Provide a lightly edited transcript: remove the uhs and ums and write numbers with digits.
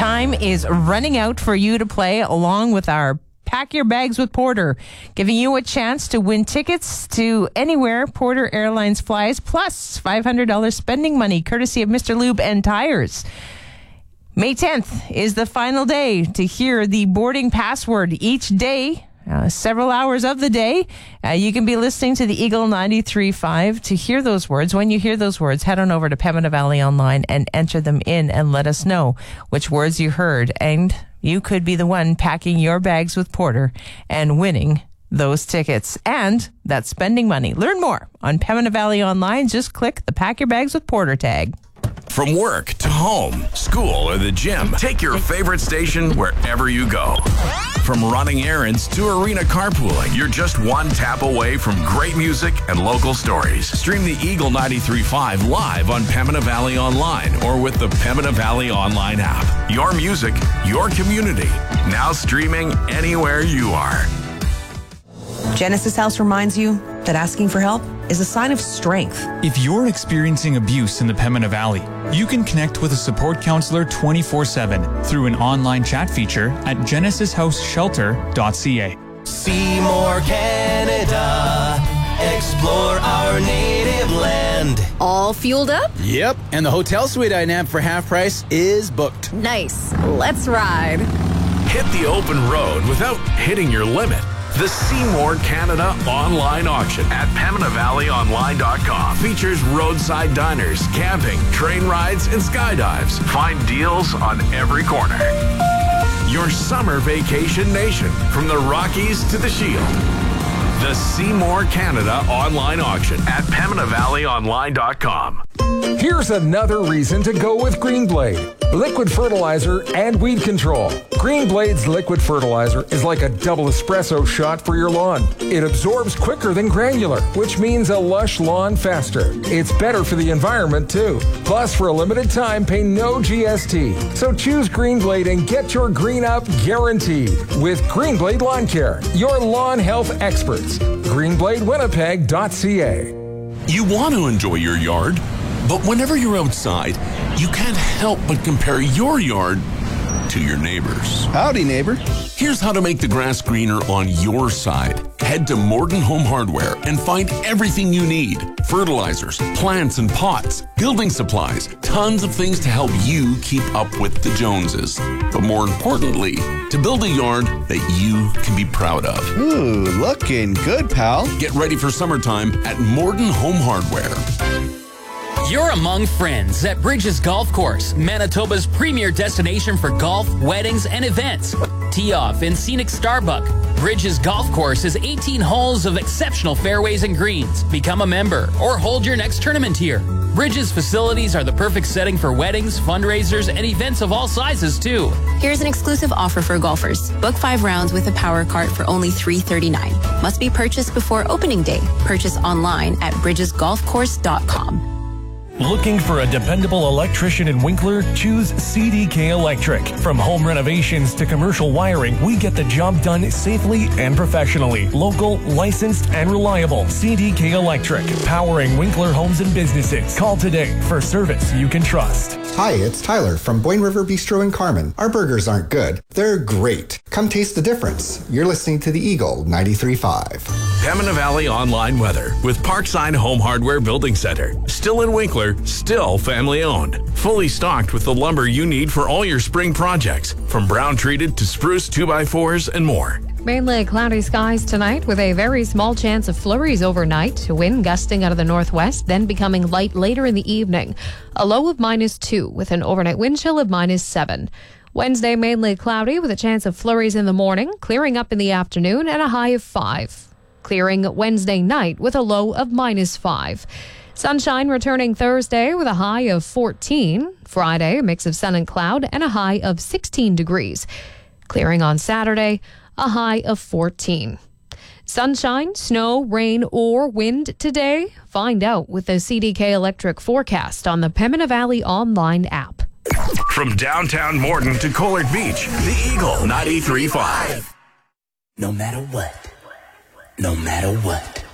Time is running out for you to play along with our Pack Your Bags with Porter, giving you a chance to win tickets to anywhere Porter Airlines flies, plus $500 spending money, courtesy of Mr. Lube and Tires. May 10th is the final day to hear the boarding password each day. Several hours of the day, you can be listening to the Eagle 93.5 to hear those words. When you hear those words, head on over to Pembina Valley Online and enter them in and let us know which words you heard. And you could be the one packing your bags with Porter and winning those tickets and that spending money. Learn more on Pembina Valley Online. Just click the Pack Your Bags with Porter tag. From work to home, school, or the gym, take your favorite station wherever you go. From running errands to arena carpooling, you're just one tap away from great music and local stories. Stream the Eagle 93.5 live on Pembina Valley Online or with the Pembina Valley Online app. Your music, your community, now streaming anywhere you are. Genesis House reminds you that asking for help is a sign of strength. If you're experiencing abuse in the Pembina Valley, you can connect with a support counselor 24/7 through an online chat feature at genesishouseshelter.ca. See more Canada. Explore our native land. All fueled up? Yep, and the hotel suite I nabbed for half price is booked. Nice. Let's ride. Hit the open road without hitting your limit. The Seymour Canada online auction at PembinaValleyOnline.com features roadside diners, camping, train rides, and skydives. Find deals on every corner. Your summer vacation nation, from the Rockies to the Shield. The Seymour Canada online auction at PembinaValleyOnline.com. Here's another reason to go with Greenblade. Liquid fertilizer and weed control. Greenblade's liquid fertilizer is like a double espresso shot for your lawn. It absorbs quicker than granular, which means a lush lawn faster. It's better for the environment too. Plus, for a limited time, pay no GST. So choose Greenblade and get your green up guaranteed with Greenblade Lawn Care, your lawn health experts. GreenbladeWinnipeg.ca. You want to enjoy your yard, but whenever you're outside, you can't help but compare your yard to your neighbor's. Howdy, neighbor. Here's how to make the grass greener on your side. Head to Morton Home Hardware and find everything you need. Fertilizers, plants and pots, building supplies, tons of things to help you keep up with the Joneses. But more importantly, to build a yard that you can be proud of. Ooh, looking good, pal. Get ready for summertime at Morton Home Hardware. You're among friends at Bridges Golf Course, Manitoba's premier destination for golf, weddings, and events. Tee off in scenic Starbuck. Bridges Golf Course is 18 holes of exceptional fairways and greens. Become a member or hold your next tournament here. Bridges facilities are the perfect setting for weddings, fundraisers, and events of all sizes, too. Here's an exclusive offer for golfers. Book 5 rounds with a power cart for only $339. Must be purchased before opening day. Purchase online at bridgesgolfcourse.com. Looking for a dependable electrician in Winkler? Choose CDK Electric. From home renovations to commercial wiring, we get the job done safely and professionally. Local, licensed, and reliable. CDK Electric, powering Winkler homes and businesses. Call today for service you can trust. Hi, it's Tyler from Boyne River Bistro in Carman. Our burgers aren't good. They're great. Come taste the difference. You're listening to the Eagle 93.5. Pembina Valley Online weather with Parkside Home Hardware Building Center. Still in Winkler, still family owned. Fully stocked with the lumber you need for all your spring projects, from brown treated to spruce 2x4s and more. Mainly cloudy skies tonight with a very small chance of flurries overnight. Wind gusting out of the northwest, then becoming light later in the evening. A low of -2 with an overnight wind chill of -7. Wednesday mainly cloudy with a chance of flurries in the morning, clearing up in the afternoon and a high of 5. Clearing Wednesday night with a low of -5. Sunshine returning Thursday with a high of 14. Friday, a mix of sun and cloud and a high of 16 degrees. Clearing on Saturday, a high of 14. Sunshine, snow, rain, or wind today? Find out with the CDK Electric forecast on the Pembina Valley Online app. From downtown Morton to Collard Beach, the Eagle 93.5. No matter what. No matter what.